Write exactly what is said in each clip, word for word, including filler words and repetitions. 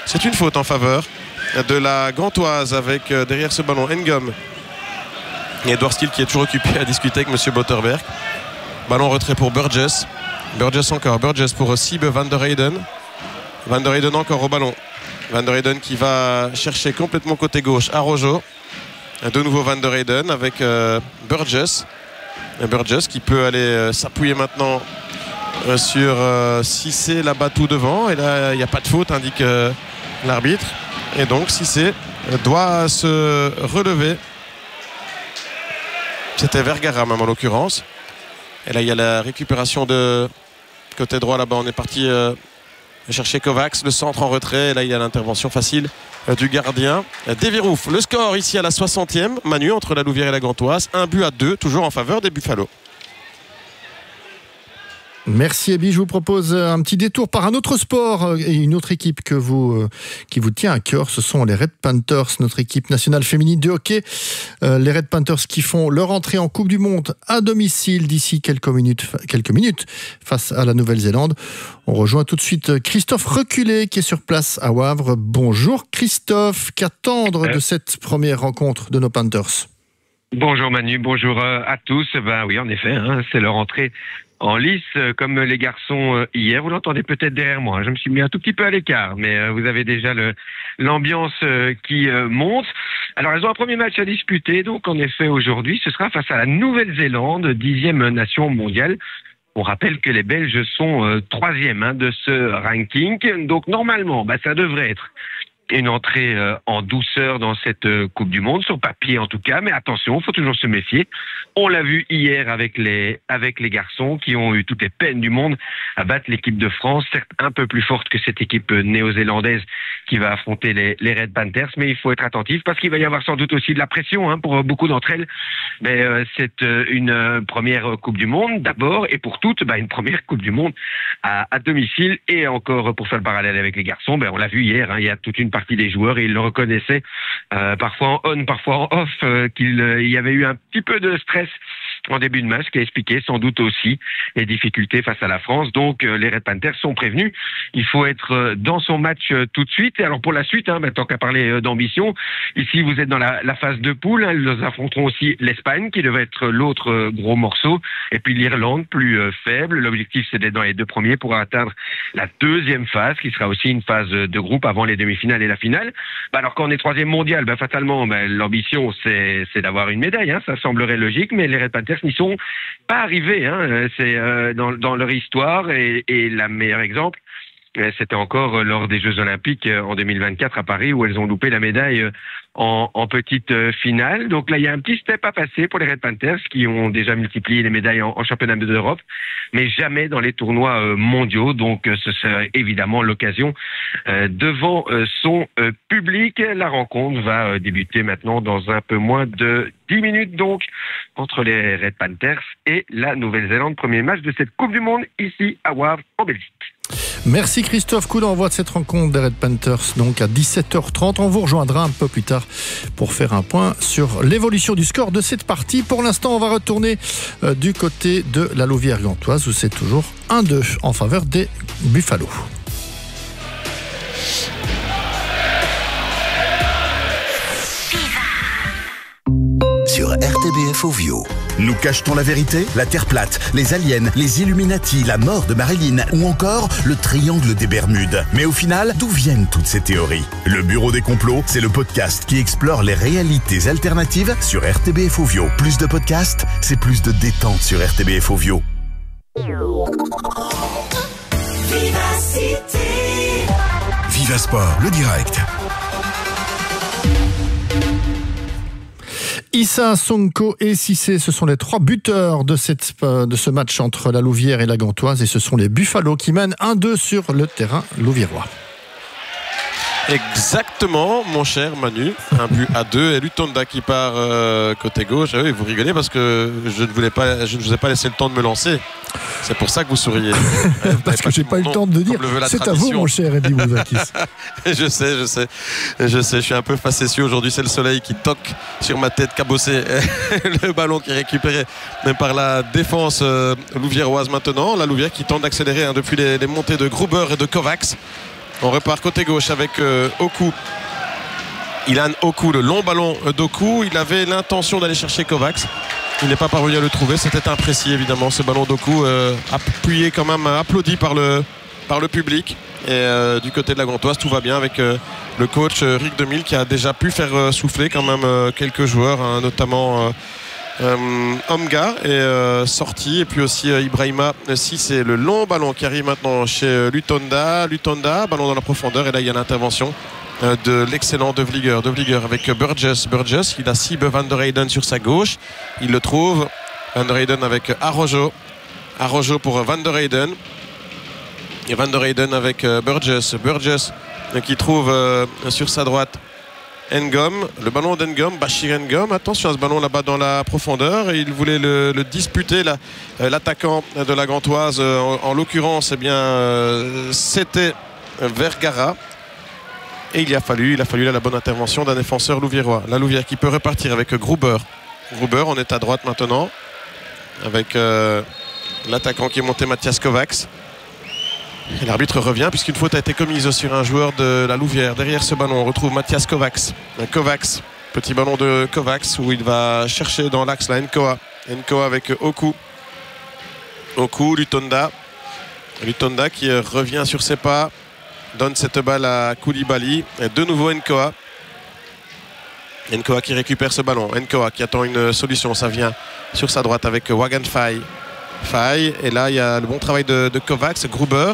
C'est une faute en faveur de la Gantoise avec euh, derrière ce ballon Ngom et Edouard Steele qui est toujours occupé à discuter avec M. Botterberg. Ballon retrait pour Burgess. Burgess encore. Burgess pour Siebe Van der Heyden. Van der Heyden encore au ballon. Van der Heyden qui va chercher complètement côté gauche à Rojo. De nouveau Van der Heyden avec euh, Burgess. Et Burgess qui peut aller euh, s'appuyer maintenant euh, sur euh, Cissé là-bas tout devant. Et là, il n'y a pas de faute, indique euh, l'arbitre. Et donc Cissé doit se relever. C'était Vergara même en l'occurrence. Et là, il y a la récupération de côté droit là-bas. On est parti euh, chercher Kovacs, le centre en retrait. Et là, il y a l'intervention facile euh, du gardien. Devirouf, le score ici à la soixantième. Manu entre la Louvière et la Gantoise. Un but à deux, toujours en faveur des Buffalo. Merci Ebi, je vous propose un petit détour par un autre sport et une autre équipe que vous, euh, qui vous tient à cœur, ce sont les Red Panthers, notre équipe nationale féminine de hockey. Euh, les Red Panthers qui font leur entrée en Coupe du Monde à domicile d'ici quelques minutes, quelques minutes face à la Nouvelle-Zélande. On rejoint tout de suite Christophe Reculé qui est sur place à Wavre. Bonjour Christophe, qu'attendre de cette première rencontre de nos Panthers? Bonjour Manu, bonjour à tous. Ben oui, en effet, hein, c'est leur entrée en lice, comme les garçons hier. Vous l'entendez peut-être derrière moi. Je me suis mis un tout petit peu à l'écart, mais vous avez déjà le, l'ambiance qui monte. Alors, elles ont un premier match à disputer. Donc, en effet, aujourd'hui, ce sera face à la Nouvelle-Zélande, dixième nation mondiale. On rappelle que les Belges sont euh, troisième hein, de ce ranking. Donc, normalement, bah, ça devrait être une entrée euh, en douceur dans cette euh, Coupe du Monde, sur papier en tout cas, mais attention, il faut toujours se méfier. On l'a vu hier avec les avec les garçons qui ont eu toutes les peines du monde à battre l'équipe de France, certes un peu plus forte que cette équipe néo-zélandaise qui va affronter les, les Red Panthers, mais il faut être attentif parce qu'il va y avoir sans doute aussi de la pression hein, pour beaucoup d'entre elles. Mais euh, c'est euh, une euh, première Coupe du Monde d'abord, et pour toutes, bah, une première Coupe du Monde à, à domicile. Et encore pour faire le parallèle avec les garçons, ben, on l'a vu hier, hein, il y a toute une partie des joueurs et ils le reconnaissaient euh, parfois en on, parfois en off, euh, qu'il euh, y avait eu un petit peu de stress en début de match, qui a expliqué sans doute aussi les difficultés face à la France. Donc euh, les Red Panthers sont prévenus. Il faut être euh, dans son match euh, tout de suite. Et alors pour la suite, hein, bah, tant qu'à parler euh, d'ambition, ici vous êtes dans la, la phase de poule. Hein, ils affronteront aussi l'Espagne, qui devait être l'autre euh, gros morceau, et puis l'Irlande, plus euh, faible. L'objectif, c'est d'être dans les deux premiers pour atteindre la deuxième phase, qui sera aussi une phase de groupe avant les demi-finales et la finale. Bah, alors quand on est troisième mondial, bah, fatalement, bah, l'ambition, c'est, c'est d'avoir une médaille. Hein, ça semblerait logique, mais les Red Panthers n'y sont pas arrivés. Hein. C'est euh, dans, dans leur histoire, et, et le meilleur exemple, c'était encore lors des Jeux Olympiques en deux mille vingt-quatre à Paris, où elles ont loupé la médaille en, en petite finale. Donc là, il y a un petit step à passer pour les Red Panthers, qui ont déjà multiplié les médailles en, en championnat d'Europe, mais jamais dans les tournois mondiaux. Donc ce serait évidemment l'occasion euh, devant euh, son euh, public. La rencontre va euh, débuter maintenant dans un peu moins de dix minutes, donc, entre les Red Panthers et la Nouvelle-Zélande. Premier match de cette Coupe du Monde ici à Wavre, en Belgique. Merci Christophe. Coup d'envoi de cette rencontre des Red Panthers, donc à dix-sept heures trente. On vous rejoindra un peu plus tard pour faire un point sur l'évolution du score de cette partie. Pour l'instant, on va retourner euh, du côté de la Louvière-Gantoise, où c'est toujours un deux en faveur des Buffalo. Sur R T B F Ovio. Nous cachetons la vérité, la Terre plate, les aliens, les Illuminati, la mort de Marilyn ou encore le triangle des Bermudes. Mais au final, d'où viennent toutes ces théories? Le Bureau des complots, c'est le podcast qui explore les réalités alternatives sur R T B F Ovio. Plus de podcasts, c'est plus de détente sur R T B F Ovio. Vivacité. Viva Sport, le direct. Issa, Sonko et Cissé, ce sont les trois buteurs de, cette, de ce match entre la Louvière et la Gantoise, et ce sont les Buffalo qui mènent un deux sur le terrain louviérois. Exactement, mon cher Manu, un but à deux, et Lutonda qui part euh, côté gauche. Ah oui, vous rigolez parce que je ne, voulais pas, je ne vous ai pas laissé le temps de me lancer. C'est pour ça que vous souriez. Parce que j'ai pas eu le temps de dire. C'est à vous, mon cher Eddie Mouzakis. Je sais, je sais, je sais. Je suis un peu facétieux aujourd'hui. C'est le soleil qui toque sur ma tête cabossée. Le ballon qui est récupéré même par la défense euh, louviéroise maintenant. La Louvière qui tente d'accélérer hein, depuis les, les montées de Gruber et de Kovacs. On repart côté gauche avec euh, Oku. Ilan Oku, le long ballon d'Oku. Il avait l'intention d'aller chercher Kovacs. Il n'est pas parvenu à le trouver. C'était imprécis évidemment ce ballon d'Oku. Euh, appuyé quand même, applaudi par le, par le public. Et euh, du côté de la Gantoise, tout va bien avec euh, le coach euh, Rick Demille qui a déjà pu faire euh, souffler quand même euh, quelques joueurs, hein, notamment euh, euh, Omga est euh, sorti. Et puis aussi euh, Ibrahima. Si c'est le long ballon qui arrive maintenant chez euh, Lutonda. Lutonda, ballon dans la profondeur. Et là, il y a l'intervention de l'excellent De Vlieger. De Vlieger avec Burgess. Burgess, il a Siebe Van der Heyden sur sa gauche. Il le trouve. Van der Heyden avec Arrojo. Arrojo pour Van der Heyden. Et Van der Heyden avec Burgess. Burgess qui trouve euh, sur sa droite Ngom. Le ballon d'Ngom, Bachir Ngom. Attention à ce ballon là-bas dans la profondeur. Et il voulait le, le disputer, là, l'attaquant de la Gantoise. En, en l'occurrence, eh bien, euh, c'était Vergara. Et il a fallu, il a fallu là, la bonne intervention d'un défenseur louviérois. La Louvière qui peut repartir avec Gruber. Gruber, on est à droite maintenant. Avec euh, l'attaquant qui est monté, Mathias Kovacs. Et l'arbitre revient puisqu'une faute a été commise sur un joueur de la Louvière. Derrière ce ballon, on retrouve Mathias Kovacs. Kovacs, petit ballon de Kovacs où il va chercher dans l'axe la Nkoa. Nkoa avec Oku. Oku, Lutonda. Lutonda qui revient sur ses pas. Donne cette balle à Koulibaly. Et de nouveau Nkoa. Nkoa qui récupère ce ballon. Nkoa qui attend une solution. Ça vient sur sa droite avec Wagan Faye. Faye. Et là, il y a le bon travail de, de Kovacs, Gruber.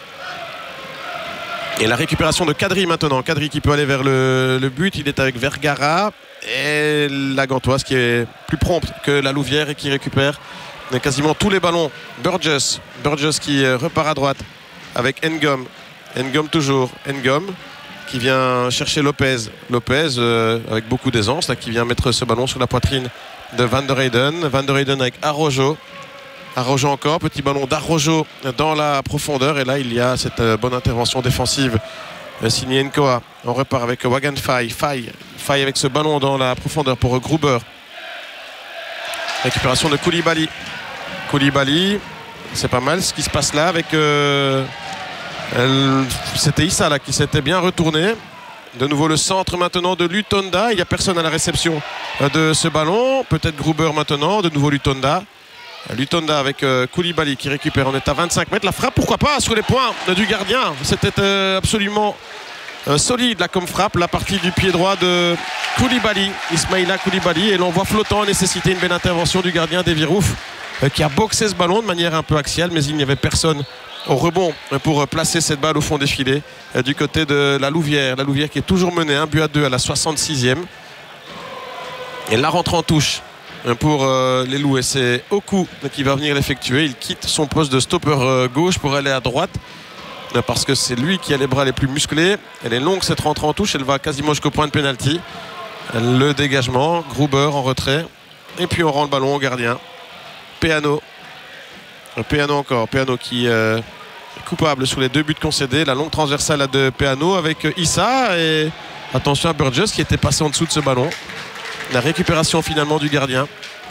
Et la récupération de Kadri maintenant. Kadri qui peut aller vers le, le but. Il est avec Vergara. Et la Gantoise qui est plus prompte que la Louvière et qui récupère quasiment tous les ballons. Burgess. Burgess qui repart à droite avec Ngom. Ngom toujours, Ngom qui vient chercher Lopez. Lopez euh, avec beaucoup d'aisance là, qui vient mettre ce ballon sur la poitrine de Van der Heyden. Van der Heyden avec Arrojo. Arrojo encore, petit ballon d'Arrojo dans la profondeur. Et là il y a cette euh, bonne intervention défensive euh, signée Nkoa. On repart avec Wagan Faye. Faye. Faye avec ce ballon dans la profondeur pour Gruber. Récupération de Koulibaly. Koulibaly, c'est pas mal ce qui se passe là avec... Euh, C'était Issa là qui s'était bien retourné. De nouveau le centre maintenant de Lutonda. Il n'y a personne à la réception de ce ballon. Peut-être Gruber maintenant. De nouveau Lutonda. Lutonda avec euh, Koulibaly qui récupère. On est à vingt-cinq mètres. La frappe, pourquoi pas, sur les points du gardien. C'était euh, absolument euh, solide là comme frappe. La partie du pied droit de Koulibaly. Ismaïla Koulibaly. Et l'on voit flottant nécessiter une belle intervention du gardien d'Evirouf euh, qui a boxé ce ballon de manière un peu axiale. Mais il n'y avait personne au rebond pour placer cette balle au fond des filets du côté de la Louvière. La Louvière qui est toujours menée un but à deux à la soixante-sixième. Et la rentre en touche pour les Loups. Et c'est Oku qui va venir l'effectuer. Il quitte son poste de stopper gauche pour aller à droite parce que c'est lui qui a les bras les plus musclés. Elle est longue cette rentrée en touche. Elle va quasiment jusqu'au point de pénalty. Le dégagement. Gruber en retrait. Et puis on rend le ballon au gardien. Peano. Peano encore, Peano qui euh, est coupable sous les deux buts concédés. La longue transversale de Peano avec Issa et attention à Burgess qui était passé en dessous de ce ballon. La récupération finalement du gardien.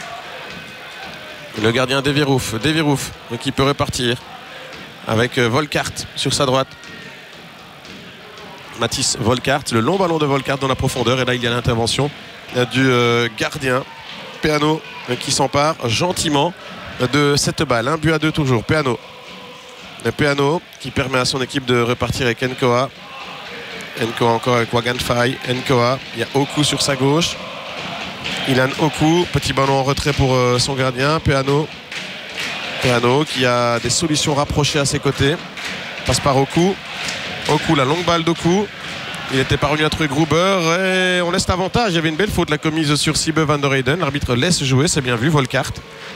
Le gardien Devirouf, Devirouf qui peut repartir avec Volkart sur sa droite. Mathis Volkart, le long ballon de Volkart dans la profondeur et là il y a l'intervention du euh, gardien Peano qui s'empare gentiment de cette balle. Un but à deux toujours. Peano. Le Peano qui permet à son équipe de repartir avec Nkoa. Nkoa encore avec Wagan Faye. Nkoa. Il y a Oku sur sa gauche. Ilan Oku. Petit ballon en retrait pour euh, son gardien. Peano. Peano qui a des solutions rapprochées à ses côtés. Passe par Oku. Oku, la longue balle d'Oku. Il était parvenu à trouver Gruber et on laisse l'avantage. Il y avait une belle faute la commise sur Siebe Van der Heyden. L'arbitre laisse jouer, c'est bien vu. Volkart.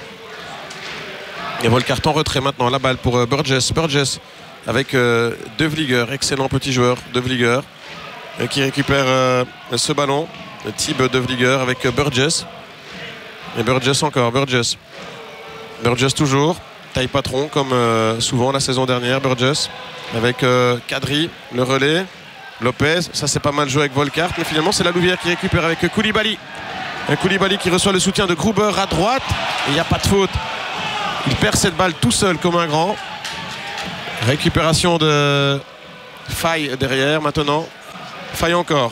Et Volkart en retrait maintenant. La balle pour Burgess. Burgess avec euh, De Vlieger. Excellent petit joueur. De Vlieger euh, qui récupère euh, ce ballon. Thibaut De Vlieger avec Burgess. Et Burgess encore. Burgess. Burgess toujours. Taille patron comme euh, souvent la saison dernière. Burgess avec euh, Kadri. Le relais. Lopez. Ça c'est pas mal joué avec Volkart. Mais finalement c'est la Louvière qui récupère avec Koulibaly. Un Koulibaly qui reçoit le soutien de Gruber à droite. Et il n'y a pas de faute. Il perd cette balle tout seul comme un grand. Récupération de Faille derrière maintenant. Faille encore.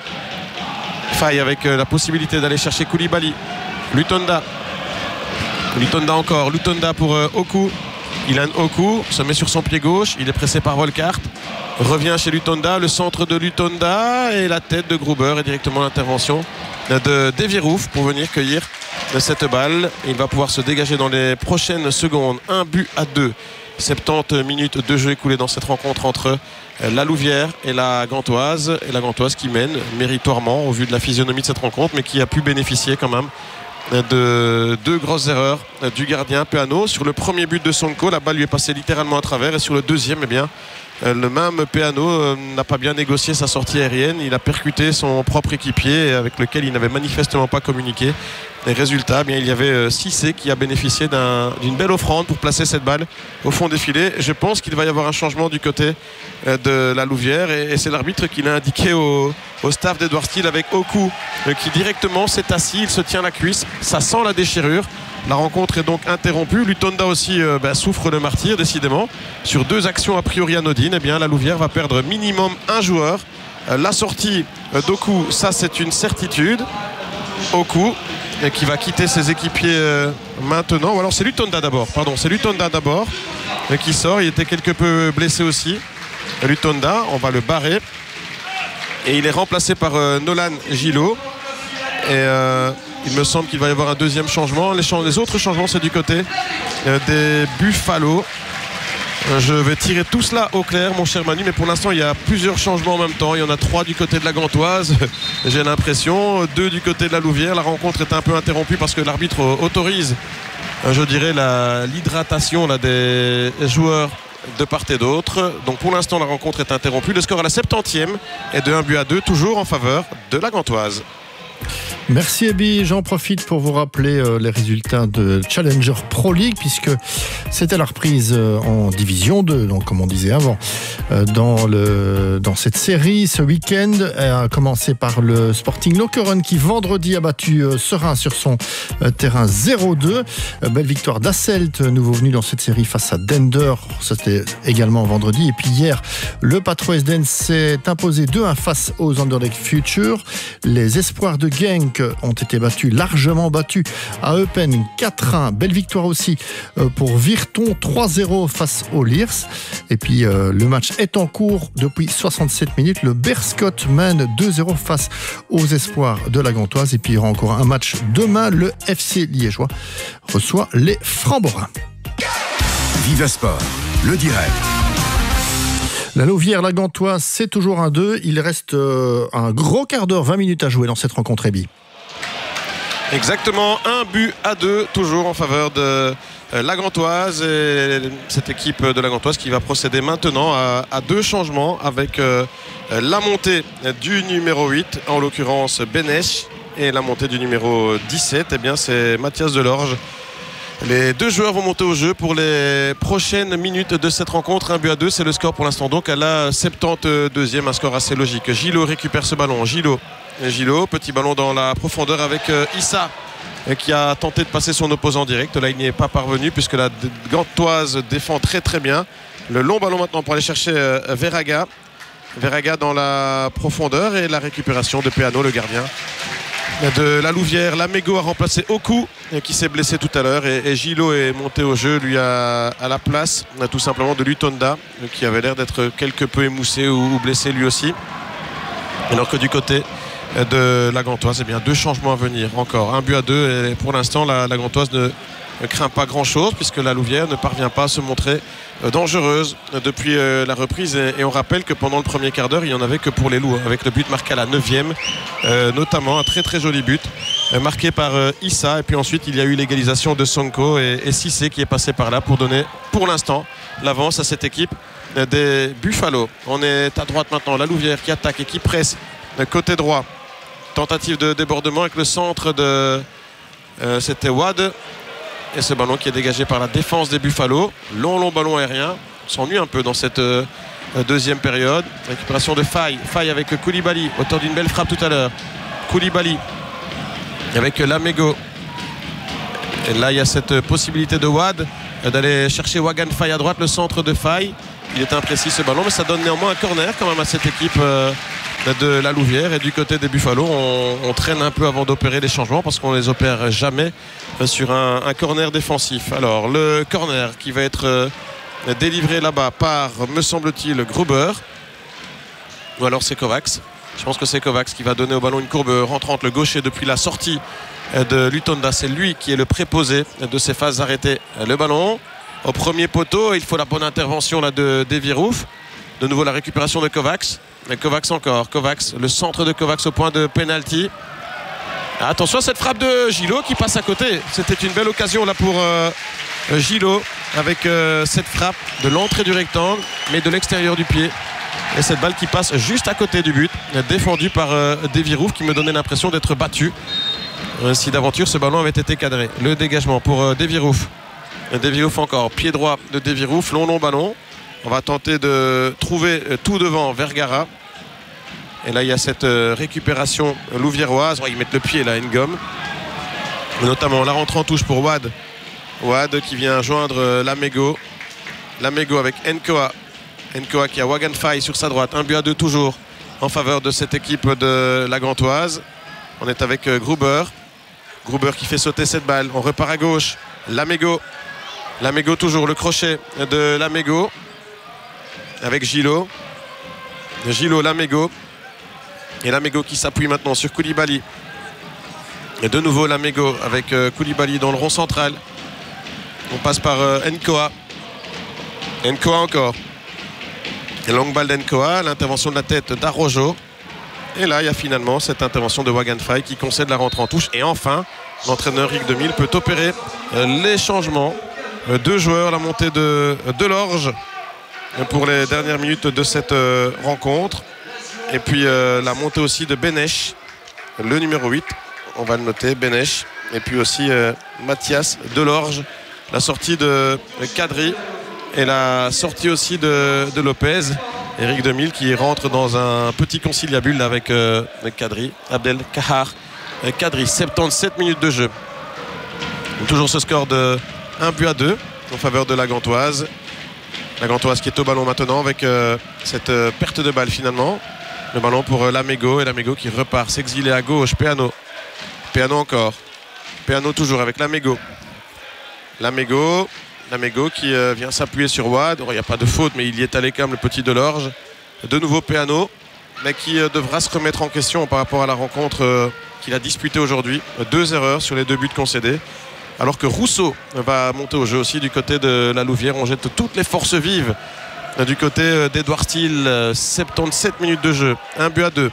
Faille avec la possibilité d'aller chercher Koulibaly. Lutonda. Lutonda encore. Lutonda pour euh, Oku. Ilan Oku se met sur son pied gauche. Il est pressé par Volkart. Revient chez Lutonda. Le centre de Lutonda et la tête de Gruber et directement l'intervention de Devirouf pour venir cueillir cette balle. Il va pouvoir se dégager dans les prochaines secondes. Un but à deux. soixante-dix minutes de jeu écoulées dans cette rencontre entre la Louvière et la Gantoise. Et la Gantoise qui mène méritoirement au vu de la physionomie de cette rencontre, mais qui a pu bénéficier quand même de deux grosses erreurs du gardien Peano. Sur le premier but de Sonko, la balle lui est passée littéralement à travers, et sur le deuxième, eh bien, le même Peano n'a pas bien négocié sa sortie aérienne. Il a percuté son propre équipier avec lequel il n'avait manifestement pas communiqué. Et résultat, eh bien, il y avait Cissé qui a bénéficié d'un, d'une belle offrande pour placer cette balle au fond des filets. Je pense qu'il va y avoir un changement du côté de la Louvière, et, et c'est l'arbitre qui l'a indiqué au, au staff d'Edouard Steele, avec Oku qui directement s'est assis, il se tient la cuisse, ça sent la déchirure. La rencontre est donc interrompue. Lutonda aussi euh, bah, souffre le martyr décidément. Sur deux actions a priori anodines, eh bien, la Louvière va perdre minimum un joueur. Euh, la sortie euh, d'Oku, ça c'est une certitude. Oku et qui va quitter ses équipiers euh, maintenant. Ou alors c'est Lutonda d'abord, pardon, c'est Lutonda d'abord euh, qui sort. Il était quelque peu blessé aussi. Lutonda, on va le barrer. Et il est remplacé par euh, Nolan Gillot. Et euh, il me semble qu'il va y avoir un deuxième changement. Les, ch- les autres changements, c'est du côté euh, des Buffalo. Euh, je vais tirer tout cela au clair, mon cher Manu, mais pour l'instant, il y a plusieurs changements en même temps. Il y en a trois du côté de la Gantoise, j'ai l'impression. Deux du côté de la Louvière. La rencontre est un peu interrompue parce que l'arbitre autorise, euh, je dirais, la, l'hydratation là, des joueurs de part et d'autre. Donc pour l'instant, la rencontre est interrompue. Le score à la septantième est de un but à deux, toujours en faveur de la Gantoise. Merci Ebi, j'en profite pour vous rappeler euh, les résultats de Challenger Pro League, puisque c'était la reprise euh, en Division deux, donc comme on disait avant, euh, dans, le, dans cette série. Ce week-end a commencé par le Sporting Lokeren qui vendredi a battu euh, Serein sur son euh, terrain zéro deux. Euh, belle victoire d'Asselt, nouveau venu dans cette série face à Dender, c'était également vendredi. Et puis hier, le Patro Esden s'est imposé deux un face aux Anderlecht Future. Les espoirs de Genk ont été battus, largement battus à Eupen quatre un. Belle victoire aussi pour Virton trois zéro face aux Liers. Et puis euh, le match est en cours depuis soixante-sept minutes. Le Berscott mène deux zéro face aux espoirs de la Gantoise. Et puis il y aura encore un match demain. Le F C Liégeois reçoit les Framborins. Viva Sport, le direct. La Louvière, la Gantoise, c'est toujours un deux. Il reste euh, un gros quart d'heure, vingt minutes à jouer dans cette rencontre, Ebi. Exactement, un but à deux, toujours en faveur de euh, la Gantoise. Et cette équipe de la Gantoise qui va procéder maintenant à, à deux changements avec euh, la montée du numéro huit, en l'occurrence Benesch, et la montée du numéro dix-sept, eh bien c'est Mathias Delorge. Les deux joueurs vont monter au jeu pour les prochaines minutes de cette rencontre. Un but à deux, c'est le score pour l'instant. Donc à la septante-deuxième, un score assez logique. Gillot récupère ce ballon. Gillot, Gillot, petit ballon dans la profondeur avec Issa qui a tenté de passer son opposant direct. Là, il n'y est pas parvenu puisque la Gantoise défend très très bien. Le long ballon maintenant pour aller chercher Verhaga. Verhaga dans la profondeur et la récupération de Peano, le gardien de la Louvière. Lamego a remplacé Oku qui s'est blessé tout à l'heure, et, et Gillot est monté au jeu lui à, à la place tout simplement de Lutonda qui avait l'air d'être quelque peu émoussé ou, ou blessé lui aussi, alors que du côté de la Gantoise, eh bien, deux changements à venir encore, un but à deux, et pour l'instant la, la Gantoise ne craint pas grand chose puisque la Louvière ne parvient pas à se montrer dangereuse depuis la reprise. Et on rappelle que pendant le premier quart d'heure, il n'y en avait que pour les loups, avec le but marqué à la neuvième, euh, notamment un très très joli but euh, marqué par euh, Issa. Et puis ensuite il y a eu l'égalisation de Sonko et, et Cissé qui est passé par là pour donner pour l'instant l'avance à cette équipe euh, des Buffalo. On est à droite maintenant, la Louvière qui attaque et qui presse euh, côté droit. Tentative de débordement avec le centre de euh, c'était Wad. Et ce ballon qui est dégagé par la défense des Buffalo. Long, long ballon aérien. On s'ennuie un peu dans cette euh, deuxième période. Récupération de Faye. Faye avec Koulibaly, auteur d'une belle frappe tout à l'heure. Koulibaly avec Lamego. Et là, il y a cette possibilité de Wad d'aller chercher Wagan Faye à droite, le centre de Faye. Il est imprécis ce ballon, mais ça donne néanmoins un corner quand même à cette équipe euh, de la Louvière. Et du côté des Buffalo, on, on traîne un peu avant d'opérer les changements parce qu'on ne les opère jamais sur un, un corner défensif. Alors le corner qui va être euh, délivré là-bas par, me semble-t-il, Gruber. Ou alors c'est Kovacs. Je pense que c'est Kovacs qui va donner au ballon une courbe rentrante. Le gaucher depuis la sortie de Lutonda, c'est lui qui est le préposé de ces phases arrêtées. Le ballon au premier poteau, il faut la bonne intervention là de Davy Roof. De nouveau la récupération de Kovacs. Mais Kovacs encore, Kovacs, le centre de Kovacs au point de penalty. Attention à cette frappe de Gillot qui passe à côté. C'était une belle occasion là pour euh, Gillot avec euh, cette frappe de l'entrée du rectangle mais de l'extérieur du pied. Et cette balle qui passe juste à côté du but, défendue par euh, Davy Roof qui me donnait l'impression d'être battu. Euh, si d'aventure ce ballon avait été cadré. Le dégagement pour euh, Davy Roof. Davy Roof encore, pied droit de Davy Roof, long long ballon. On va tenter de trouver euh, tout devant Vergara. Et là il y a cette euh, récupération louviéroise. Ils mettent le pied là, Ngom. Notamment la rentrée en touche pour Wad. Wad qui vient joindre euh, Lamego. Lamego avec Nkoa. Nkoa qui a Wagan Faye sur sa droite. Un but à deux toujours en faveur de cette équipe de la Gantoise. On est avec euh, Gruber. Gruber qui fait sauter cette balle. On repart à gauche. Lamego. Lamego toujours. Le crochet de Lamego. Avec Gillot. Gillot, Lamego. Et Lamego qui s'appuie maintenant sur Koulibaly. Et de nouveau Lamego avec euh, Koulibaly dans le rond central. On passe par euh, Nkoa. Nkoa encore. Et longue balle d'Nkoa. L'intervention de la tête d'Arrojo. Et là, il y a finalement cette intervention de Wagan Faye qui concède la rentrée en touche. Et enfin, l'entraîneur Rick Demille peut opérer euh, les changements. Euh, deux joueurs, la montée de Delorge euh, pour les dernières minutes de cette euh, rencontre. Et puis euh, la montée aussi de Benech, le numéro huit. On va le noter, Benech. Et puis aussi euh, Mathias Delorge. La sortie de Kadri. Et la sortie aussi de, de Lopez. Eric Demille qui rentre dans un petit conciliabule avec euh, Kadri, Abdel Kahar Kadri, soixante-dix-sept minutes de jeu. Toujours ce score de un but à deux en faveur de la Gantoise. La Gantoise qui est au ballon maintenant avec euh, cette euh, perte de balle finalement. Le ballon pour euh, Lamego et Lamego qui repart s'exiler à gauche. Peano. Peano encore. Peano toujours avec Lamego. Lamego. Lamego qui euh, vient s'appuyer sur Wad. Il n'y a pas de faute, mais il y est allé quand même, le petit Delorge. De nouveau Peano, mais qui euh, devra se remettre en question par rapport à la rencontre euh, qu'il a disputée aujourd'hui. Deux erreurs sur les deux buts concédés. Alors que Rousseau va monter au jeu aussi du côté de la Louvière. On jette toutes les forces vives euh, du côté euh, d'Edouard Steele. Euh, soixante-dix-sept minutes de jeu. Un but à deux.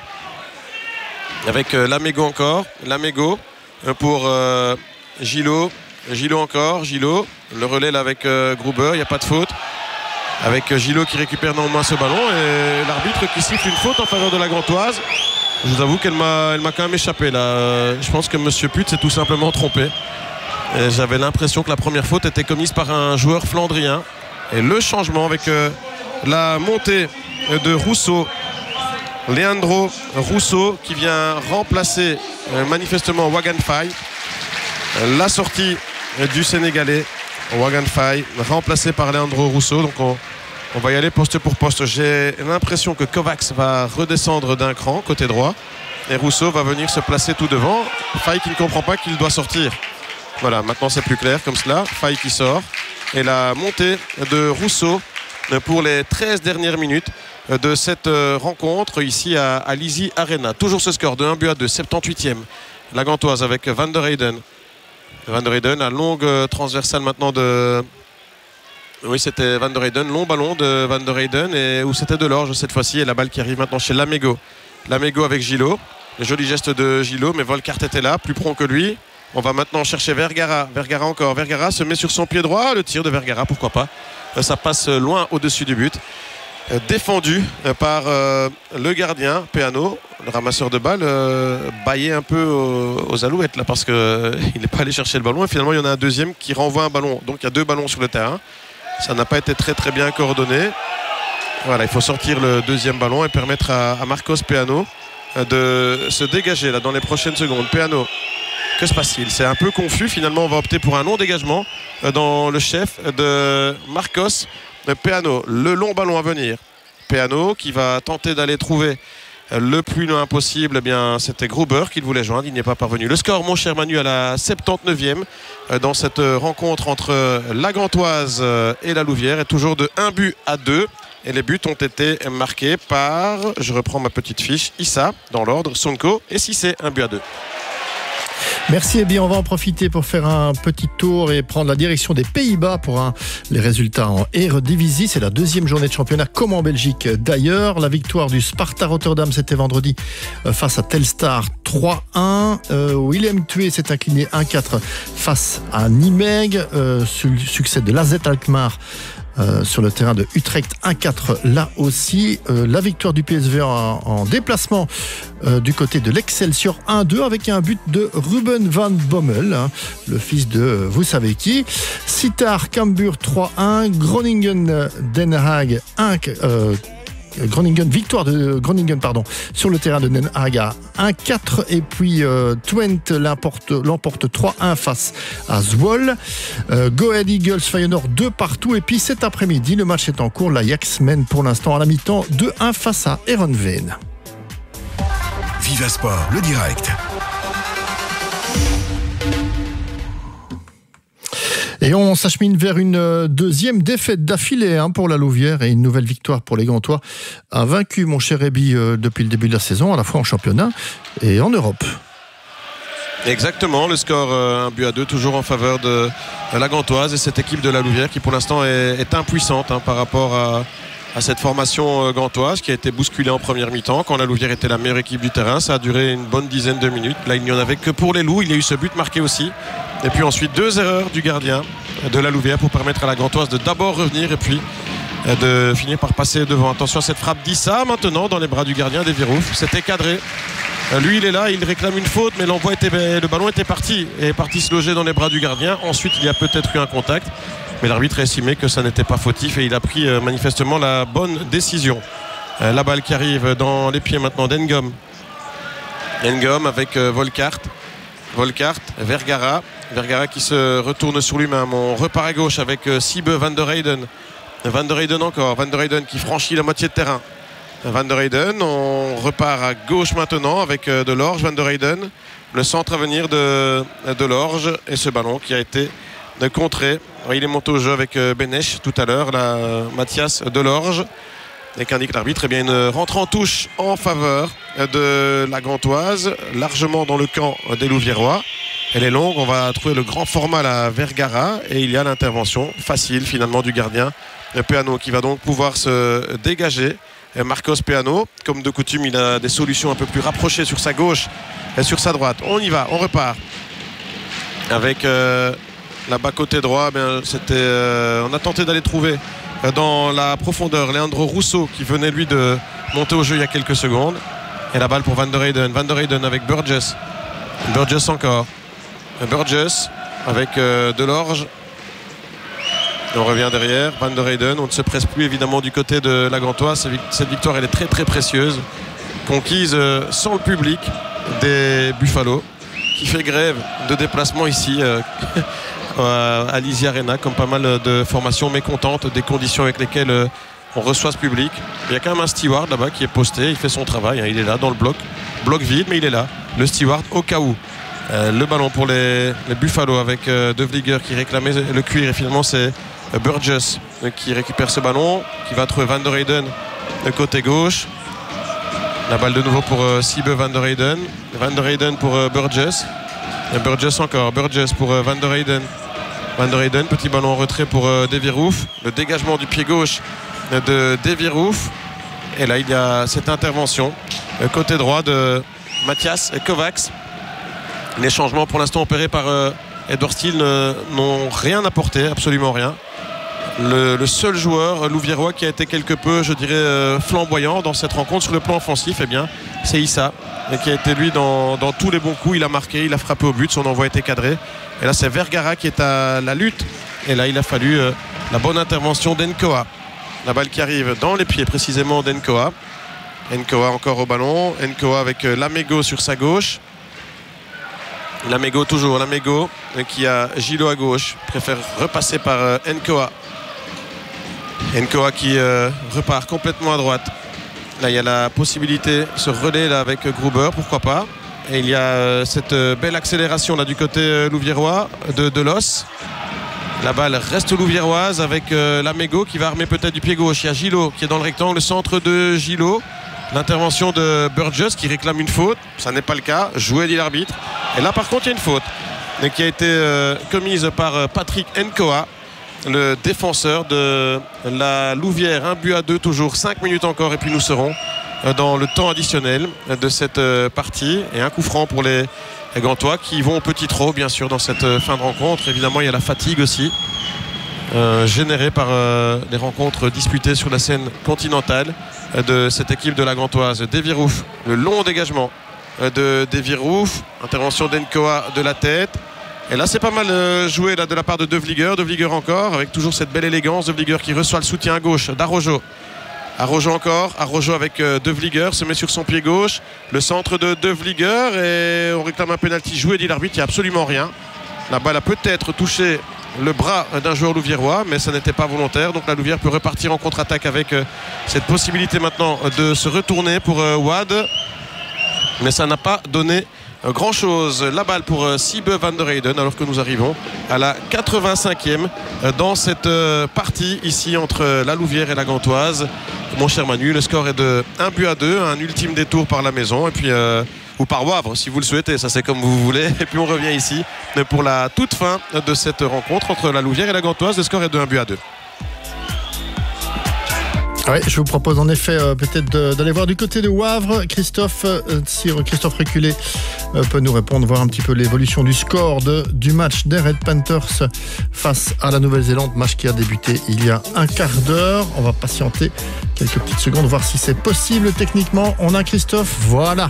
Avec euh, Lamego encore. Lamego euh, pour euh, Gillot. Gillot encore, Gillot, le relais là avec euh, Gruber, il n'y a pas de faute. Avec euh, Gillot qui récupère néanmoins ce ballon et l'arbitre qui siffle une faute en faveur de la Gantoise. Je vous avoue qu'elle m'a elle m'a quand même échappé là. Euh, je pense que Monsieur Put s'est tout simplement trompé. J'avais l'impression que la première faute était commise par un joueur flandrien. Et le changement avec euh, la montée de Rousseau. Leandro Rousseau qui vient remplacer euh, manifestement Wagan Faye. La sortie du Sénégalais Wagan Faye remplacé par Leandro Rousseau. Donc on, on va y aller poste pour poste. J'ai l'impression que Kovacs va redescendre d'un cran côté droit et Rousseau va venir se placer tout devant. Faye qui ne comprend pas qu'il doit sortir. Voilà, maintenant c'est plus clair comme cela. Faye qui sort et la montée de Rousseau pour les treize dernières minutes de cette rencontre ici à, à l'Easy Arena. Toujours ce score de un but à deux, soixante-dix-huitième. La Gantoise avec Van der Heyden. Van der Heyden, à longue transversale maintenant de... Oui, c'était Van der Heyden, long ballon de Van der Heyden et où c'était Delorge cette fois-ci. Et la balle qui arrive maintenant chez Lamego. Lamego avec Gillot. Le joli geste de Gillot, mais Volkart était là, plus prompt que lui. On va maintenant chercher Vergara. Vergara encore. Vergara se met sur son pied droit. Le tir de Vergara, pourquoi pas. Ça passe loin au-dessus du but. Défendu par euh, le gardien Peano, le ramasseur de balles, euh, baillait un peu aux, aux alouettes là parce qu'il euh, n'est pas allé chercher le ballon et finalement il y en a un deuxième qui renvoie un ballon. Donc il y a deux ballons sur le terrain. Ça n'a pas été très très bien coordonné. Voilà, il faut sortir le deuxième ballon et permettre à, à Marcos Peano de se dégager là dans les prochaines secondes. Peano, que se passe-t-il? C'est un peu confus. Finalement on va opter pour un non-dégagement dans le chef de Marcos Peano, le long ballon à venir. Peano qui va tenter d'aller trouver le plus loin possible. Eh bien, c'était Gruber qui le voulait joindre, il n'y est pas parvenu. Le score, mon cher Manu, à la soixante-dix-neuvième dans cette rencontre entre la Gantoise et la Louvière est toujours de un but à deux. Et les buts ont été marqués par, je reprends ma petite fiche, Issa dans l'ordre, Sonko et Cissé, un but à deux. Merci, et bien on va en profiter pour faire un petit tour et prendre la direction des Pays-Bas pour un, les résultats en Eredivisie. C'est la deuxième journée de championnat comme en Belgique d'ailleurs. La victoire du Sparta Rotterdam, c'était vendredi face à Telstar trois un. Euh, Willem Twee s'est incliné un quatre face à Nimègue. Euh, succès de l'A Z Alkmaar Euh, sur le terrain de Utrecht un quatre là aussi. Euh, la victoire du P S V en, en déplacement euh, du côté de l'Excelsior un deux avec un but de Ruben van Bommel, hein, le fils de euh, vous savez qui. Sittard Cambuur trois un. Groningen Den Haag un euh, Groningen, victoire de Groningen pardon, sur le terrain de Den Haag à un quatre, et puis euh, Twente l'emporte, l'emporte trois un face à Zwolle. euh, Go Ahead Eagles Feyenoord deux partout, et puis cet après-midi le match est en cours. L'Ajax mène pour l'instant à la mi-temps deux un face à Heerenveen. Viva Sport, le direct. Et on s'achemine vers une deuxième défaite d'affilée hein, pour la Louvière, et une nouvelle victoire pour les Gantois. A vaincu mon cher Ebi euh, depuis le début de la saison, à la fois en championnat et en Europe. Exactement, le score euh, un but à deux toujours en faveur de, de la Gantoise et cette équipe de la Louvière qui pour l'instant est, est impuissante hein, par rapport à, à cette formation euh, gantoise qui a été bousculée en première mi-temps quand la Louvière était la meilleure équipe du terrain. Ça a duré une bonne dizaine de minutes. Là, il n'y en avait que pour les Loups. Il y a eu ce but marqué aussi. Et puis ensuite deux erreurs du gardien de la Louvière pour permettre à la Gantoise de d'abord revenir et puis de finir par passer devant. Attention à cette frappe d'Issa maintenant dans les bras du gardien des Virouf. C'était cadré. Lui il est là, il réclame une faute, mais l'envoi était, le ballon était parti et est parti se loger dans les bras du gardien. Ensuite il y a peut-être eu un contact, mais l'arbitre a estimé que ça n'était pas fautif et il a pris manifestement la bonne décision. La balle qui arrive dans les pieds maintenant d'Engom. Engom avec Volkart. Volkart, Vergara. Vergara qui se retourne sur lui-même. On repart à gauche avec Sibbe, Van der Heyden. Van der Heyden encore. Van der Heyden qui franchit la moitié de terrain. Van der Heyden. On repart à gauche maintenant avec Delorge. Van der Heyden. Le centre à venir de Delorge. Et ce ballon qui a été contré. Il est monté au jeu avec Benech tout à l'heure. Mathias Delorge. Et qu'indique l'arbitre, eh bien une rentre en touche en faveur de la Gantoise, largement dans le camp des Louviérois. Elle est longue, on va trouver le grand format la Vergara et il y a l'intervention facile finalement du gardien Peano qui va donc pouvoir se dégager. Et Marcos Peano, comme de coutume, il a des solutions un peu plus rapprochées sur sa gauche et sur sa droite. On y va, on repart avec euh, la bas côté droit. Eh bien, c'était, euh, on a tenté d'aller trouver dans la profondeur Leandro Rousseau qui venait lui de monter au jeu il y a quelques secondes, et la balle pour Van der Heyden. Van der Heyden avec Burgess. Burgess encore. Burgess avec euh, Delorge. Et on revient derrière. Van der Heyden. On ne se presse plus évidemment du côté de la Gantoise. Cette victoire elle est très très précieuse. Conquise euh, sans le public des Buffalo qui fait grève de déplacement ici. Euh, à l'Easy Arena, comme pas mal de formations mécontentes des conditions avec lesquelles on reçoit ce public. Il y a quand même un steward là-bas qui est posté, il fait son travail, hein, il est là dans le bloc, bloc vide, mais il est là, le steward au cas où. Euh, le ballon pour les, les Buffalo avec euh, De Vlieger qui réclamait le cuir, et finalement c'est euh, Burgess euh, qui récupère ce ballon, qui va trouver Van der Heyden de côté gauche. La balle de nouveau pour euh, Sibbe Van der Heyden. Van der Heyden pour euh, Burgess. Et Burgess encore, Burgess pour euh, Van der Heyden. Van der Heyden, petit ballon en retrait pour euh, De Vlieger. Le dégagement du pied gauche de De Vlieger. Et là il y a cette intervention euh, côté droit de Mathias Kovacs. Les changements pour l'instant opérés par euh, Edouard Steele n'ont rien apporté, absolument rien. Le, le seul joueur louviérois qui a été quelque peu, je dirais, euh, flamboyant dans cette rencontre sur le plan offensif, eh bien, c'est Issa, et qui a été lui dans, dans tous les bons coups. Il a marqué, il a frappé au but, son envoi a été cadré. Et là c'est Vergara qui est à la lutte. Et là il a fallu euh, la bonne intervention d'Enkoa. La balle qui arrive dans les pieds précisément d'Enkoa. Enkoa encore au ballon. Enkoa avec euh, Lamego sur sa gauche. Lamego toujours, Lamego euh, qui a Gilo à gauche. Préfère repasser par euh, Enkoa. Nkoa qui euh, repart complètement à droite. Là, il y a la possibilité, ce relais là avec Gruber, pourquoi pas. Et il y a euh, cette euh, belle accélération là du côté euh, louviérois de, de l'os. La balle reste louviéroise avec euh, Lamego qui va armer peut-être du pied gauche. Il y a Gillot qui est dans le rectangle, le centre de Gillot. L'intervention de Burgess qui réclame une faute. Ça n'est pas le cas. Joué dit l'arbitre. Et là, par contre, il y a une faute qui a été euh, commise par euh, Patrick Nkoa, le défenseur de la Louvière. Un but à deux, toujours cinq minutes encore. Et puis nous serons euh, dans le temps additionnel de cette euh, partie. Et un coup franc pour les, les Gantois qui vont au petit trot, bien sûr, dans cette euh, fin de rencontre. Évidemment, il y a la fatigue aussi. Euh, généré par euh, les rencontres disputées sur la scène continentale euh, de cette équipe de la Gantoise. Davy Rouf, le long dégagement euh, de Davy Rouf, intervention d'Nkoa de la tête. Et là c'est pas mal euh, joué là, de la part de De Vlieger. De Vlieger encore avec toujours cette belle élégance. De Vlieger qui reçoit le soutien à gauche d'Arrojo. Arrojo encore, Arrojo avec euh, De Vlieger se met sur son pied gauche. Le centre de De Vlieger et on réclame un pénalty joué dit l'arbitre. Il n'y a absolument rien. La balle a peut-être touché le bras d'un joueur louviérois, mais ça n'était pas volontaire. Donc la Louvière peut repartir en contre-attaque avec euh, cette possibilité maintenant de se retourner pour euh, Wad. Mais ça n'a pas donné euh, grand-chose. La balle pour euh, Siebe van der Heyden, alors que nous arrivons à la quatre-vingt-cinquième euh, dans cette euh, partie ici entre euh, la Louvière et la Gantoise. Mon cher Manu, le score est de un but à deux, un ultime détour par la maison. Et puis... Euh, ou par Wavre si vous le souhaitez, ça c'est comme vous voulez. Et puis on revient ici pour la toute fin de cette rencontre entre la Louvière et la Gantoise. Le score est de un but à deux. Oui, je vous propose en effet euh, peut-être d'aller voir du côté de Wavre. Christophe, euh, si Christophe Reculé euh, peut nous répondre, voir un petit peu l'évolution du score de, du match des Red Panthers face à la Nouvelle-Zélande, match qui a débuté il y a un quart d'heure. On va patienter quelques petites secondes, voir si c'est possible techniquement. On a Christophe, voilà.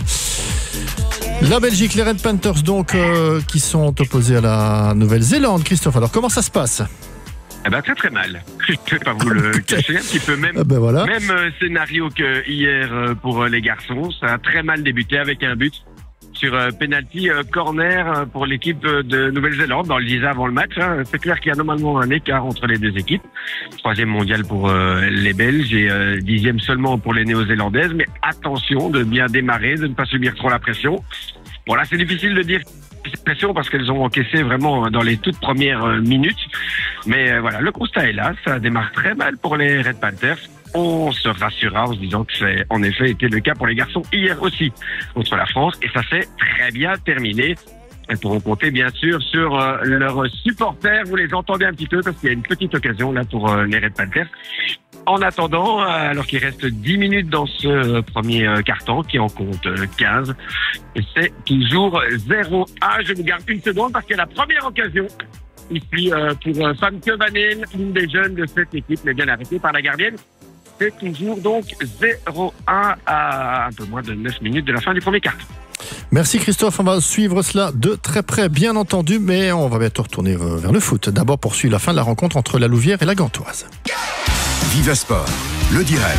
La Belgique, les Red Panthers donc euh, qui sont opposés à la Nouvelle-Zélande. Christophe, alors comment ça se passe ? Eh ben, très très mal. Je ne vais pas vous le cacher un petit peu. Même, ah ben voilà. même euh, scénario que hier euh, pour euh, les garçons. Ça a très mal débuté avec un but sur euh, penalty euh, corner euh, pour l'équipe euh, de Nouvelle-Zélande dans le dix avant le match. Hein. C'est clair qu'il y a normalement un écart entre les deux équipes. Troisième mondial pour euh, les Belges et euh, dixième seulement pour les Néo-Zélandaises. Mais attention de bien démarrer, de ne pas subir trop la pression. Bon là, c'est difficile de dire cette pression parce qu'elles ont encaissé vraiment dans les toutes premières euh, minutes. Mais euh, voilà, le constat est là. Ça démarre très mal pour les Red Panthers. On se rassurera en se disant que c'est en effet été le cas pour les garçons hier aussi contre la France. Et ça s'est très bien terminé. Elles pourront compter bien sûr sur euh, leurs supporters. Vous les entendez un petit peu parce qu'il y a une petite occasion là pour euh, les Red Panthers. En attendant, euh, alors qu'il reste dix minutes dans ce euh, premier euh, quart-temps qui en compte euh, quinze, c'est toujours zéro à. Je vous garde une seconde parce que la première occasion ici euh, pour euh, Famke Van Heen, une des jeunes de cette équipe, mais bien arrêtée par la gardienne. C'est toujours donc zéro à à un peu moins de neuf minutes de la fin du premier quart. Merci Christophe, on va suivre cela de très près, bien entendu, mais on va bientôt retourner vers le foot. D'abord poursuivre la fin de la rencontre entre la Louvière et la Gantoise. Viva Sport, le direct.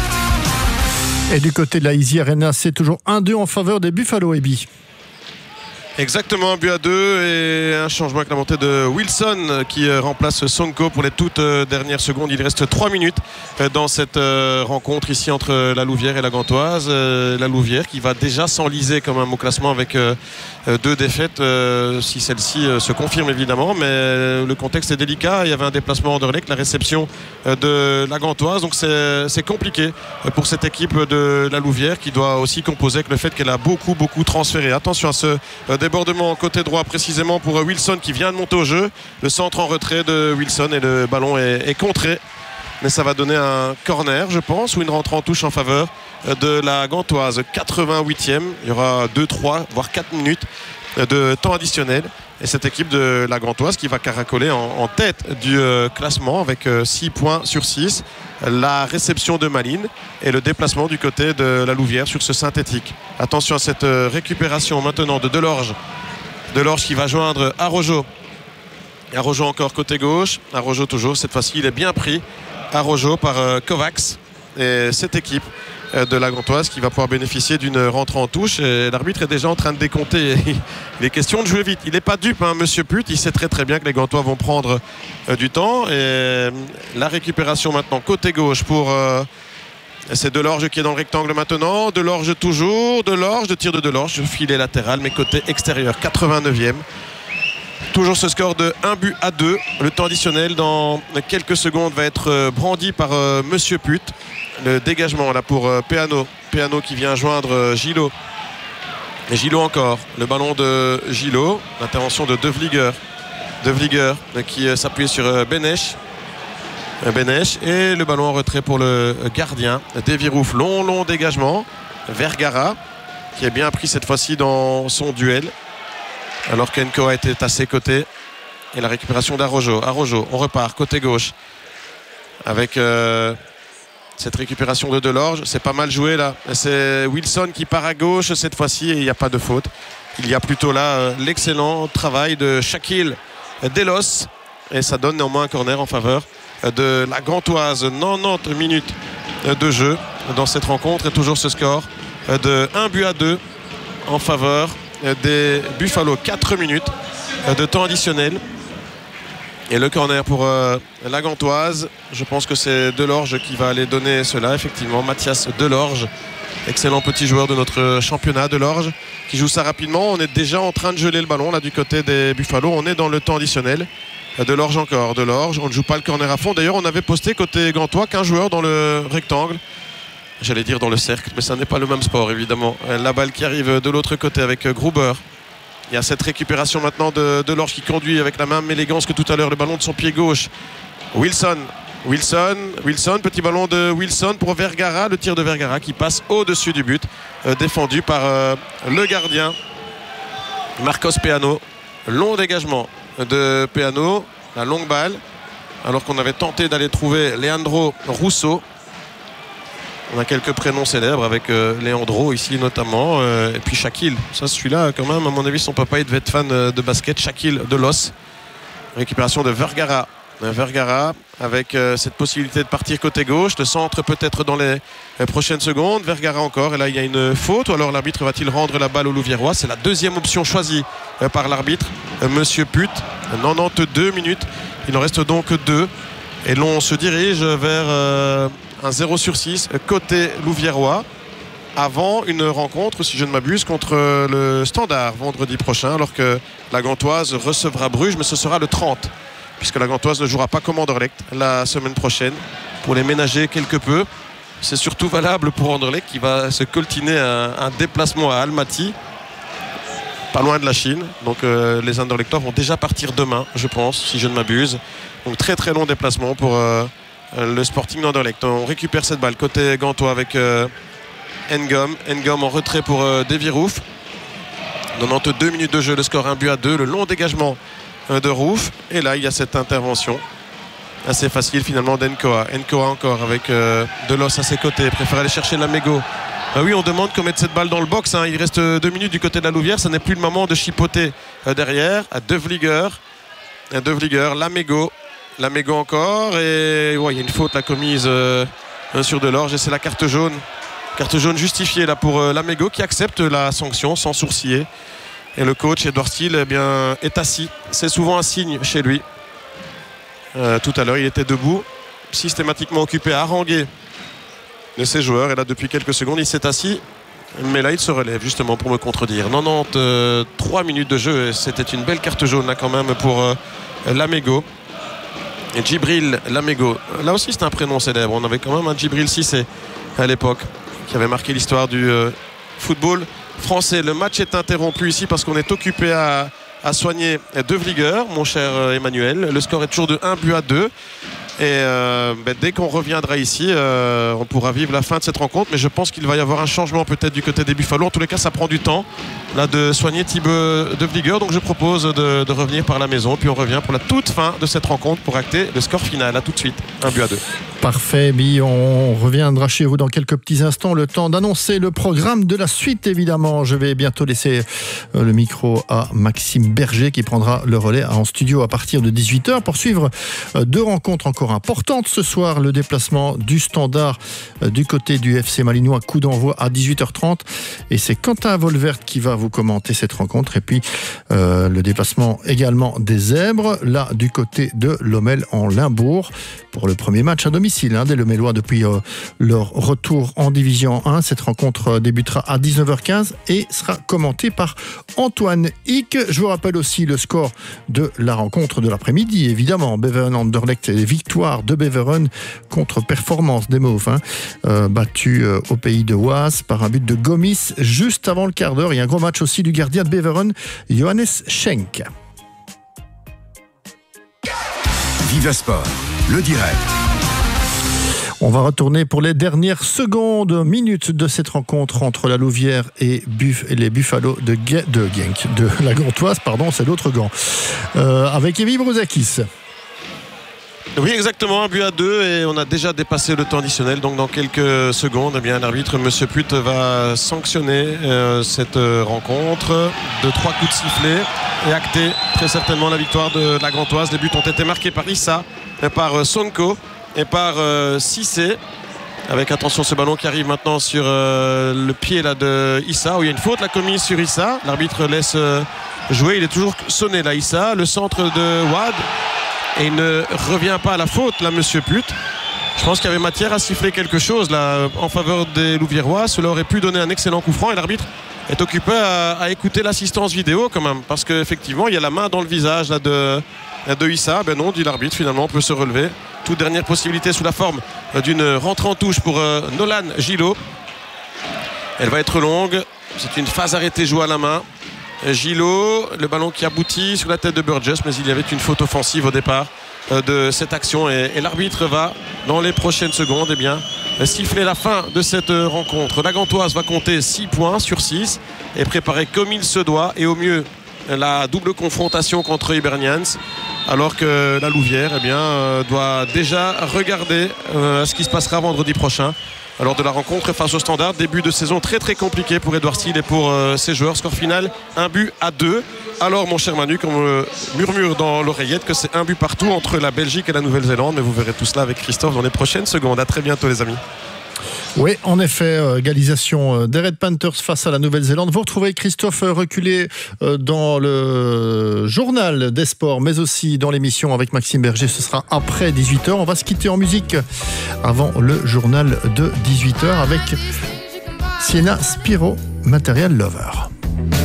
Et du côté de la Easy Arena, c'est toujours un deux en faveur des Buffalo Ebi. Exactement, un but à deux et un changement avec la montée de Wilson qui remplace Sonko pour les toutes dernières secondes. Il reste trois minutes dans cette rencontre ici entre la Louvière et la Gantoise. La Louvière qui va déjà s'enliser comme un au classement avec deux défaites si celle-ci se confirme évidemment, mais le contexte est délicat. Il y avait un déplacement en Anderlecht, la réception de la Gantoise, donc c'est, c'est compliqué pour cette équipe de la Louvière qui doit aussi composer avec le fait qu'elle a beaucoup beaucoup transféré. Attention à ce débordement côté droit précisément pour Wilson qui vient de monter au jeu. Le centre en retrait de Wilson et le ballon est, est contré. Mais ça va donner un corner, je pense, ou une rentrée en touche en faveur de la Gantoise. quatre-vingt-huitième, il y aura deux, trois, voire quatre minutes de temps additionnel. Et cette équipe de la Gantoise qui va caracoler en, en tête du euh, classement avec euh, six points sur six. La réception de Malines et le déplacement du côté de la Louvière sur ce synthétique. Attention à cette euh, récupération maintenant de Delorge. Delorge qui va joindre Arrojo. Arrojo encore côté gauche. Arrojo toujours, cette fois-ci il est bien pris. Arrojo par euh, Kovacs. Et cette équipe de la Gantoise qui va pouvoir bénéficier d'une rentrée en touche. Et l'arbitre est déjà en train de décompter. Il est question de jouer vite. Il n'est pas dupe, hein, Monsieur Put. Il sait très très bien que les Gantois vont prendre euh, du temps. Et la récupération maintenant côté gauche pour... Euh, c'est Delorge qui est dans le rectangle maintenant. Delorge toujours. Delorge, de tir de Delorge. Filet latéral, mais côté extérieur. quatre-vingt-neuvième. Toujours ce score de un but à deux. Le temps additionnel dans quelques secondes va être brandi par euh, Monsieur Put. Le dégagement là pour euh, Peano. Peano qui vient joindre euh, Gillot. Et Gillot encore. Le ballon de Gillot. L'intervention de De Vlieger. De Vlieger euh, qui euh, s'appuie sur euh, Benech. Euh, Benech. Et le ballon en retrait pour le euh, gardien. Devirouf. Long, long dégagement. Vergara qui a bien pris cette fois-ci dans son duel. Alors qu'Enkoa était à ses côtés. Et la récupération d'Arojo. Arojo, on repart côté gauche. Avec... Euh, Cette récupération de Delorge, c'est pas mal joué là. C'est Wilson qui part à gauche cette fois-ci et il n'y a pas de faute. Il y a plutôt là euh, l'excellent travail de Shaquille Delos. Et ça donne néanmoins un corner en faveur de la Gantoise. quatre-vingt-dix minutes de jeu dans cette rencontre. Et toujours ce score de un but à deux en faveur des Buffalo. quatre minutes de temps additionnel. Et le corner pour euh, la Gantoise. Je pense que c'est Delorge qui va aller donner cela. Effectivement, Mathias Delorge. Excellent petit joueur de notre championnat, Delorge, qui joue ça rapidement. On est déjà en train de geler le ballon là du côté des Buffalo. On est dans le temps additionnel. Delorge encore. Delorge. On ne joue pas le corner à fond. D'ailleurs, on avait posté côté Gantois qu'un joueur dans le rectangle. J'allais dire dans le cercle, mais ça n'est pas le même sport évidemment. La balle qui arrive de l'autre côté avec Gruber. Il y a cette récupération maintenant de Delorge qui conduit avec la même élégance que tout à l'heure le ballon de son pied gauche. Wilson, Wilson, Wilson, petit ballon de Wilson pour Vergara, le tir de Vergara qui passe au-dessus du but, euh, défendu par euh, le gardien Marcos Peano. Long dégagement de Peano, la longue balle, alors qu'on avait tenté d'aller trouver Leandro Rousseau. On a quelques prénoms célèbres avec euh, Leandro ici notamment euh, et puis Shaquille. Ça celui-là quand même à mon avis son papa il devait être fan euh, de basket. Shaquille Delos. Récupération de Vergara. Vergara avec euh, cette possibilité de partir côté gauche. Le centre peut-être dans les, les prochaines secondes. Vergara encore et là il y a une faute ou alors l'arbitre va-t-il rendre la balle au Louviérois. C'est la deuxième option choisie euh, par l'arbitre euh, Monsieur Put. quatre-vingt-douze minutes. Il en reste donc deux et l'on se dirige vers... Euh, un zéro sur six côté Louviérois avant une rencontre, si je ne m'abuse, contre le Standard vendredi prochain, alors que la Gantoise recevra Bruges, mais ce sera le trente, puisque la Gantoise ne jouera pas comme Anderlecht la semaine prochaine. Pour les ménager quelque peu, c'est surtout valable pour Anderlecht qui va se coltiner un, un déplacement à Almaty, pas loin de la Chine. Donc euh, les Anderlechtois vont déjà partir demain, je pense, si je ne m'abuse. Donc très très long déplacement pour... Euh, le Sporting d'Anderlecht. On récupère cette balle côté Gantois avec euh, Ngom. Ngom en retrait pour euh, Devirouf. quatre-vingt-douze minutes de jeu, le score un but à deux. Le long dégagement euh, de Rouf. Et là, il y a cette intervention assez facile finalement d'Enkoa. Enkoa encore avec euh, Delos à ses côtés. Préfère aller chercher Lamego. Ah oui, on demande qu'on mette cette balle dans le box. Hein. Il reste deux minutes du côté de la Louvière. Ça n'est plus le moment de chipoter euh, derrière. À De Vlieger. À De Vlieger. Lamego. Lamego encore et ouais, il y a une faute la commise euh, sur Delorge et c'est la carte jaune carte jaune justifiée là pour euh, Lamego qui accepte la sanction sans sourciller et le coach Edouard Steele eh bien, est assis, c'est souvent un signe chez lui. Euh, tout à l'heure il était debout systématiquement occupé à haranguer de ses joueurs et là depuis quelques secondes il s'est assis mais là il se relève justement pour me contredire. quatre-vingt-treize minutes de jeu et c'était une belle carte jaune là quand même pour euh, Lamego. Et Djibril Lamego, là aussi c'est un prénom célèbre. On avait quand même un Djibril Cissé à l'époque qui avait marqué l'histoire du euh, football français. Le match est interrompu ici parce qu'on est occupé à, à soigner De Vlieger, mon cher euh, Emmanuel. Le score est toujours de un but à deux. Et euh, ben, dès qu'on reviendra ici, euh, on pourra vivre la fin de cette rencontre. Mais je pense qu'il va y avoir un changement peut-être du côté des Buffalo. En tous les cas, ça prend du temps là, de soigner Thibaut De Vlieger. Donc je propose de, de revenir par la maison. Puis on revient pour la toute fin de cette rencontre pour acter le score final. À tout de suite, un but à deux. Parfait, Bi. On reviendra chez vous dans quelques petits instants. Le temps d'annoncer le programme de la suite, évidemment. Je vais bientôt laisser le micro à Maxime Berger qui prendra le relais en studio à partir de dix-huit heures pour suivre deux rencontres encore importantes ce soir. Le déplacement du Standard du côté du F C Malinois, coup d'envoi à dix-huit heures trente. Et c'est Quentin Volvert qui va vous commenter cette rencontre. Et puis euh, le déplacement également des Zèbres, là du côté de Lommel en Limbourg, pour le premier match à domicile hein, des Lomélois depuis euh, leur retour en Division un. Cette rencontre débutera à dix-neuf heures quinze et sera commentée par Antoine Hick. Je vous rappelle aussi le score de la rencontre de l'après-midi, évidemment. Beveren-Anderlecht, victoire de Beveren contre Performance des Mauves, hein, euh, battu euh, au pays de Oise par un but de Gomis juste avant le quart d'heure. Il y a un gros match aussi du gardien de Beveren, Johannes Schenk. Viva Sport, le direct. On va retourner pour les dernières secondes, minutes de cette rencontre entre la Louvière et, Buff, et les Buffalo de, Ge- de Genk, de la Gantoise, pardon, c'est l'autre Gand, euh, avec Evi Brouzakis. Oui, exactement, un but à deux et on a déjà dépassé le temps additionnel. Donc dans quelques secondes, eh bien, l'arbitre, M. Put, va sanctionner euh, cette rencontre de trois coups de sifflet et acter très certainement la victoire de la Gantoise. Les buts ont été marqués par Issa, par euh, Sonko et par euh, Cissé. Avec attention ce ballon qui arrive maintenant sur euh, le pied là, de Issa, où il y a une faute là, commise sur Issa. L'arbitre laisse euh, jouer, il est toujours sonné là, Issa. Le centre de Wad. Et il ne revient pas à la faute, là, Monsieur Put. Je pense qu'il y avait matière à siffler quelque chose, là, en faveur des Louviérois. Cela aurait pu donner un excellent coup franc. Et l'arbitre est occupé à, à écouter l'assistance vidéo, quand même. Parce qu'effectivement, il y a la main dans le visage là, de, de Issa. Ben non, dit l'arbitre, finalement, on peut se relever. Toute dernière possibilité sous la forme d'une rentrée en touche pour euh, Nolan Gillot. Elle va être longue. C'est une phase arrêtée jouée à la main. Gillot, le ballon qui aboutit sur la tête de Burgess, mais il y avait une faute offensive au départ de cette action et, et l'arbitre va dans les prochaines secondes eh bien, siffler la fin de cette rencontre. La Gantoise va compter six points sur six et préparer comme il se doit et au mieux la double confrontation contre Hibernians, alors que la Louvière eh bien, doit déjà regarder euh, ce qui se passera vendredi prochain lors de la rencontre face au Standard. Début de saison très très compliqué pour Edouard Steele et pour euh, ses joueurs. Score final, un but à deux. Alors mon cher Manu, qu'on me murmure dans l'oreillette que c'est un but partout entre la Belgique et la Nouvelle-Zélande. Mais vous verrez tout cela avec Christophe dans les prochaines secondes. À très bientôt les amis. Oui, en effet, égalisation des Red Panthers face à la Nouvelle-Zélande. Vous retrouvez Christophe reculé dans le journal des sports, mais aussi dans l'émission avec Maxime Berger. Ce sera après dix-huit heures. On va se quitter en musique avant le journal de dix-huit heures avec Sienna Spiro, Material Lover.